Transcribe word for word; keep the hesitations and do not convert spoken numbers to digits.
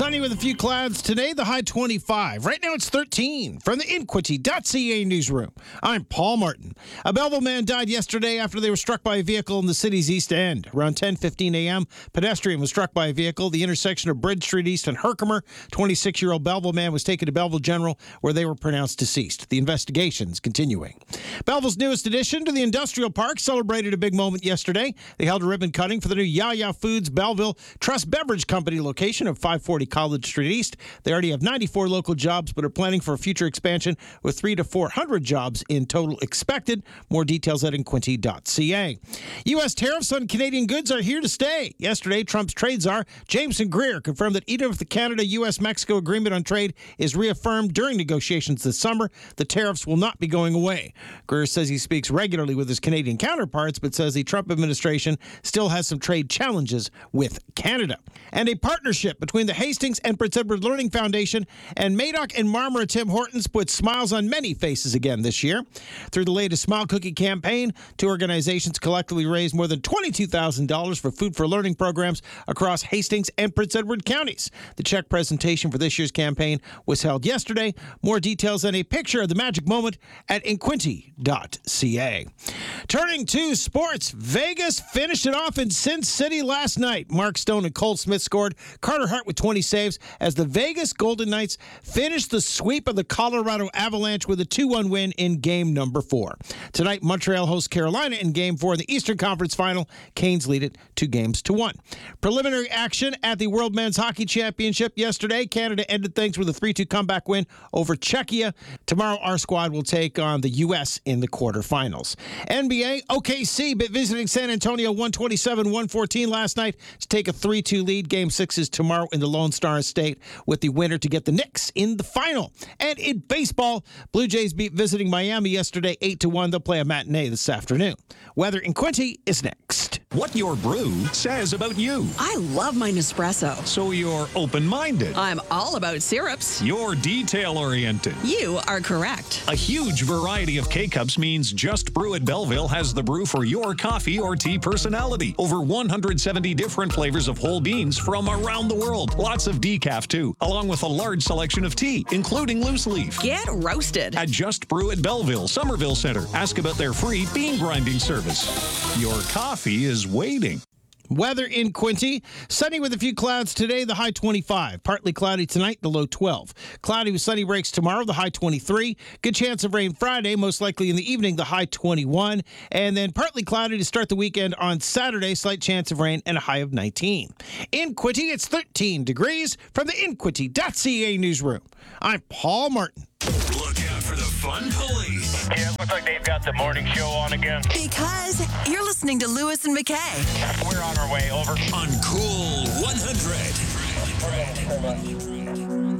Sunny with a few clouds today, the high twenty-five. Right now it's thirteen. From the Inquity dot C A newsroom, I'm Paul Martin. A Belleville man died yesterday after they were struck by a vehicle in the city's East End. Around ten fifteen a.m., pedestrian was struck by a vehicle at the intersection of Bridge Street East and Herkimer. twenty-six-year-old Belleville man was taken to Belleville General, where they were pronounced deceased. The investigation's continuing. Belleville's newest addition to the industrial park celebrated a big moment yesterday. They held a ribbon cutting for the new Yaya Foods Belleville Trust Beverage Company location of five forty College Street East. They already have ninety-four local jobs, but are planning for a future expansion with three to four hundred jobs in total expected. More details at Inquity dot C A. U S tariffs on Canadian goods are here to stay. Yesterday, Trump's trade czar, Jameson Greer, confirmed that even if the Canada-U S Mexico agreement on trade is reaffirmed during negotiations this summer, the tariffs will not be going away. Greer says he speaks regularly with his Canadian counterparts, but says the Trump administration still has some trade challenges with Canada. And a partnership between the Hastings and Prince Edward Learning Foundation and Madoc and Marmora Tim Hortons put smiles on many faces again this year. Through the latest Smile Cookie campaign, two organizations collectively raised more than twenty-two thousand dollars for Food for Learning programs across Hastings and Prince Edward counties. The check presentation for this year's campaign was held yesterday. More details and a picture of the magic moment at Inquity dot C A. Turning to sports, Vegas finished it off in Sin City last night. Mark Stone and Cole Smith scored. Carter Hart with twenty saves as the Vegas Golden Knights finished the sweep of the Colorado Avalanche with a two one win in game number four. Tonight, Montreal hosts Carolina in game four of the Eastern Conference Final. Canes lead it two games to one. Preliminary action at the World Men's Hockey Championship yesterday. Canada ended things with a three two comeback win over Czechia. Tomorrow, our squad will take on the U S in the quarterfinals. N B A, O K C visiting San Antonio one twenty-seven one fourteen last night to take a three two lead. Game six is tomorrow in the Lone Star State, with the winner to get the Knicks in the final. And in baseball, Blue Jays beat visiting Miami yesterday eight to one. They'll play a matinee this afternoon. Weather in Quincy is next. What your brew says about you. I love my Nespresso. So you're open-minded. I'm all about syrups. You're detail-oriented. You are correct. A huge variety of K-Cups means Just Brew at Belleville has the brew for your coffee or tea personality. Over one hundred seventy different flavors of whole beans from around the world. Lots of decaf, too, along with a large selection of tea, including loose leaf. Get roasted. At Just Brew at Belleville, Somerville Center. Ask about their free bean grinding service. Your coffee is waiting. Weather in Quincy, sunny with a few clouds today, the high twenty-five. Partly cloudy tonight, the low twelve. Cloudy with sunny breaks tomorrow, the high twenty-three. Good chance of rain Friday, most likely in the evening, the high twenty-one. And then partly cloudy to start the weekend on Saturday, slight chance of rain and a high of nineteen. In Quincy, it's thirteen degrees. From the Inquity dot C A newsroom, I'm Paul Martin. Look out for the fun police. Yeah, it looks like they've got the morning show on again. Because you're listening to Lewis and McKay. We're on our way, over. On Cool one hundred.